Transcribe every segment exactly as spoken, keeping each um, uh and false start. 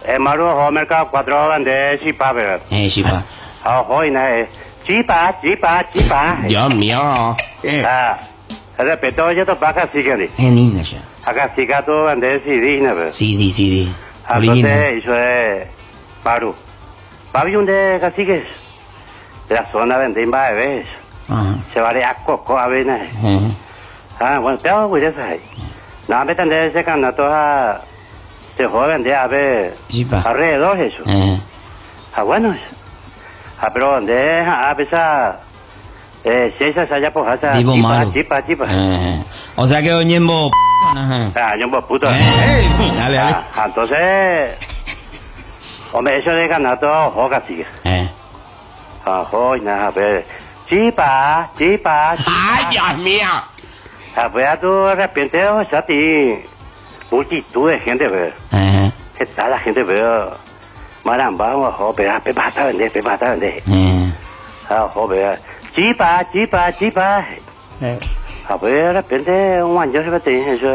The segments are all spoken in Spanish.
El Maru al mercado cuatro de chipa, pero. Eh, chipa. Ah, hoy no es. Chipa, chipa, chipa. Dios mío. Ah. Respeto, yo te pagas así que. Es linda ya. Acá sí que tú vendes C D, ¿no? C D, C D. Entonces, eso es. Maru. Pavi un de caciques. De la zona venden va a ver. Se vale a coco a ver, ¿no? Ah, bueno, te hago cuidado ahí. No, me tendré ese canto a. Se joven de a ver. Alrededor eso. Ah, bueno. Ah, pero donde a pesar. Eh, si esa allá pues esa. Chipa, chipa, chipa. O sea que oñembo. Ah, ñembo puto. Dale, dale. Entonces. Hombre, eso de canto, joga sigue. Eh. Ah, joy, nada, a ver. Chipa, chipa, chipa. ¡Ay, Dios mío! Ah, pues a tú de repente, o sea, ti. Multitud de gente, ve. Ajá. ¿Qué tal la gente, ve? Maramba, ojo, pero pepa está vender, pepa está vender. Ah, ojo, ve. Chipa, chipa, chipa. Ah, pues de repente un año se me dice eso.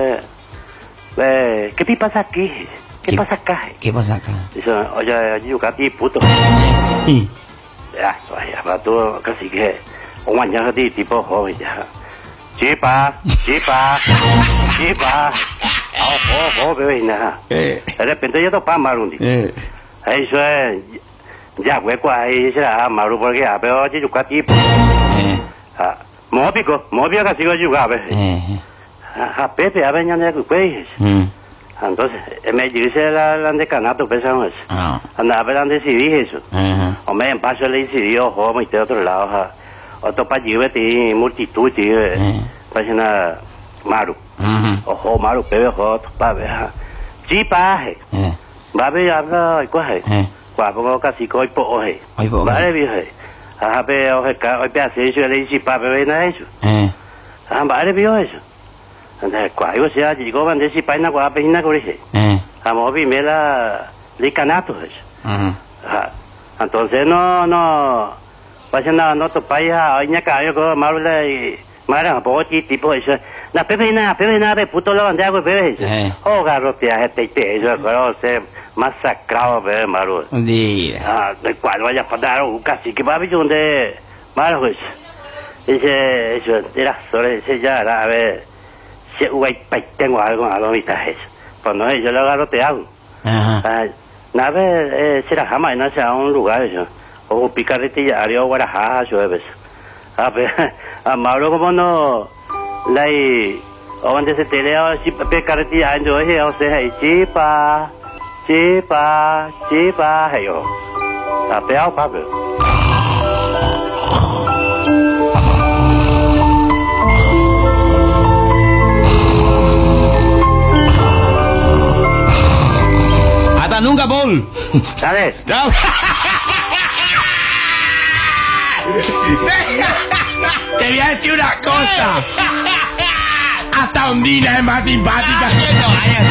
Eh, ¿qué pasa aquí? ¿Qué pasa acá? ¿Qué pasa acá? Eso, oye, yo casi puto. Ya, vaya, para tú casi que un año de tipo joven ya. Chipa, chipa, chipa. Ojo, ojo, bebé, nada. De repente yo topa maru un día. Eso es. Ya, hueco ahí será maru porque a pero yo casi tipo. Ah, mópico, mópico casi yo jugaba. Ah, Pepe, a ver, ya no hay que entonces, me dice la la de canato, pensamos. Ah. Anda a ver dónde decidí eso. O me en paso le decidí, ojo, me de otro lado. Otro para allí, vete, multitud, tío. Pues una maru. Ojo, maru, pepe, ojo, para ver. Chipa, va a ver, habla, ¿cuál es? Cuando casi coi po, oje. Vale, viejo. Ah, pero, oje, hoy pedazo, eso le dice, para ver, nada eso. Ah, vale, viejo, eso. Entonces, cuando se ha llegado a decir paina, cuando peina con ese. Vamos a ver la de canato. Entonces, no, no. Pasa nada, no to país, hay una calle con malo de. Mara, pochi, tipo eso. La pepe nada, pepe nada, de puto lo ande algo, pepe. Oh, garrotea, este, este, eso, pero se masacrado, pepe, malo. Ah, de cual vaya a dar un casi que va a ver donde. Malo, eso. Ese, eso, era solo, ese ya, a ver. Si tengo algo, algo mitad eso. Pues no, yo lo agarro te hago. Ajá. Nada, eh, será jamás, no sea un lugar eso. O picarretilla, haría guaraja, eso es. A ver, a Mauro como no, la y, o donde se te lea, si picarretilla, yo es, o sea, chipa, chipa, chipa, yo. A peao, papi. Nunca, Paul. Dale. No. Te voy a decir una cosa. Hasta Ondina es más simpática.